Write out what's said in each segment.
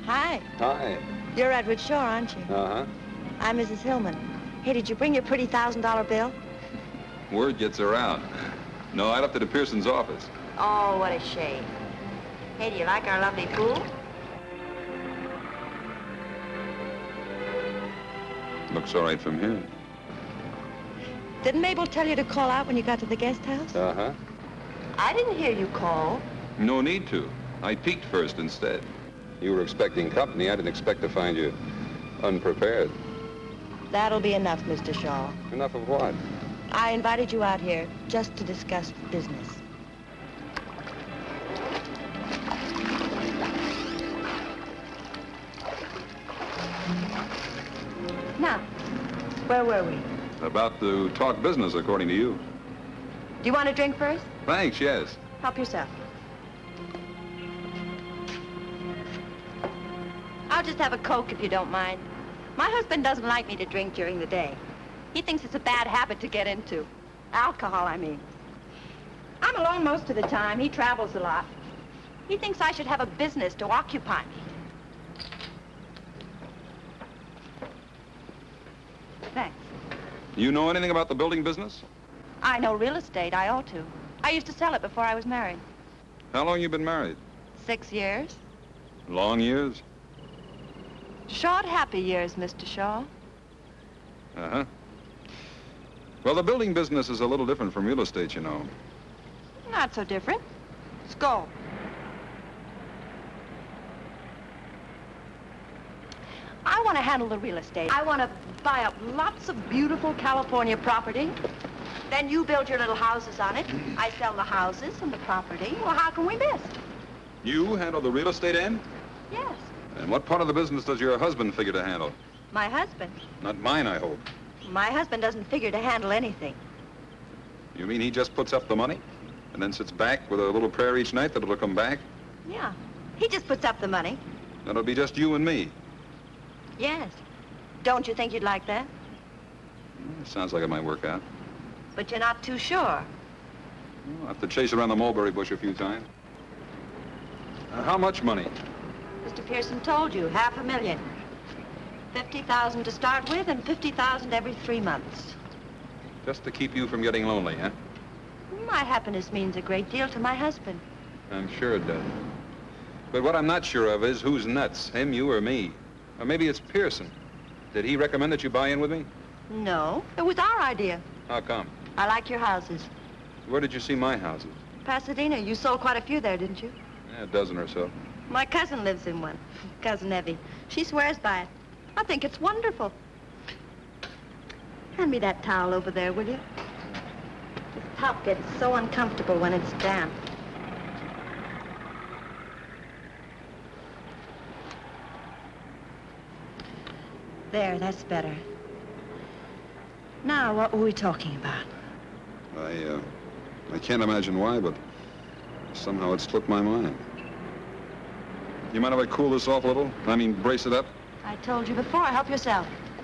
Hi. Hi. You're Edward Shaw, aren't you? Uh-huh. I'm Mrs. Hillman. Hey, did you bring your pretty $1,000 bill? Word gets around. No, I left it at Pearson's office. Oh, what a shame. Hey, do you like our lovely pool? Looks all right from here. Didn't Mabel tell you to call out when you got to the guest house? Uh-huh. I didn't hear you call. No need to. I peeked first instead. You were expecting company. I didn't expect to find you unprepared. That'll be enough, Mr. Shaw. Enough of what? I invited you out here just to discuss business. Now, where were we? About to talk business, according to you. Do you want a drink first? Thanks, yes. Help yourself. I'll just have a Coke if you don't mind. My husband doesn't like me to drink during the day. He thinks it's a bad habit to get into. Alcohol, I mean. I'm alone most of the time. He travels a lot. He thinks I should have a business to occupy me. Thanks. You know anything about the building business? I know real estate. I ought to. I used to sell it before I was married. How long you been married? 6 years. Long years? Short, happy years, Mr. Shaw. Uh-huh. Well, the building business is a little different from real estate, you know. Not so different. Skull. I want to handle the real estate. I want to buy up lots of beautiful California property. Then you build your little houses on it. I sell the houses and the property. Well, how can we miss? You handle the real estate end? Yes. And what part of the business does your husband figure to handle? My husband. Not mine, I hope. My husband doesn't figure to handle anything. You mean he just puts up the money and then sits back with a little prayer each night that it'll come back? Yeah. He just puts up the money. Then it'll be just you and me. Yes. Don't you think you'd like that? Sounds like it might work out. But you're not too sure. I'll have to chase around the mulberry bush a few times. How much money? Mr. Pearson told you, $500,000. 50,000 to start with and 50,000 every 3 months. Just to keep you from getting lonely, huh? My happiness means a great deal to my husband. I'm sure it does. But what I'm not sure of is who's nuts, him, you, or me. Or maybe it's Pearson. Did he recommend that you buy in with me? No, it was our idea. How come? I like your houses. Where did you see my houses? Pasadena, you sold quite a few there, didn't you? Yeah, a dozen or so. My cousin lives in one, Cousin Evie. She swears by it. I think it's wonderful. Hand me that towel over there, will you? This top gets so uncomfortable when it's damp. There, that's better. Now, what were we talking about? I can't imagine why, but somehow it slipped my mind. You mind if I cool this off a little? I mean, brace it up? I told you before, help yourself.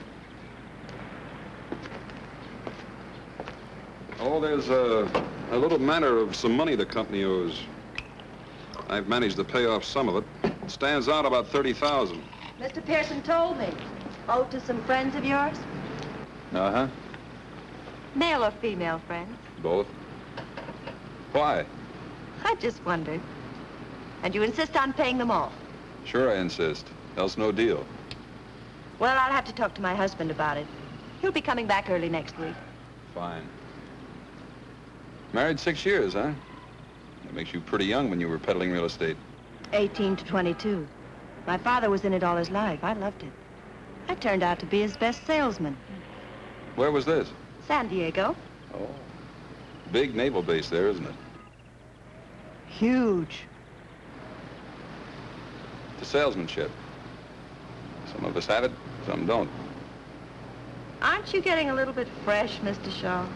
Oh, there's a little matter of some money the company owes. I've managed to pay off some of it. It stands out about 30,000. Mr. Pearson told me. Owed to some friends of yours? Uh-huh. Male or female friends? Both. Why? I just wondered. And you insist on paying them all? Sure I insist. Else no deal. Well, I'll have to talk to my husband about it. He'll be coming back early next week. Fine. Married 6 years, huh? That makes you pretty young when you were peddling real estate. 18 to 22. My father was in it all his life. I loved it. I turned out to be his best salesman. Where was this? San Diego. Oh. Big naval base there, isn't it? Huge. The salesmanship. Some of us have it, some don't. Aren't you getting a little bit fresh, Mr. Shaw?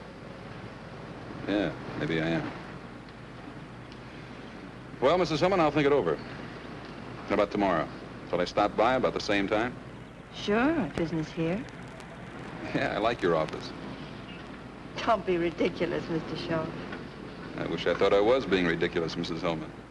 Yeah, maybe I am. Well, Mrs. Hillman, I'll think it over. How about tomorrow? Shall I stop by about the same time? Sure, business here. Yeah, I like your office. Don't be ridiculous, Mr. Shaw. I wish I thought I was being ridiculous, Mrs. Hillman.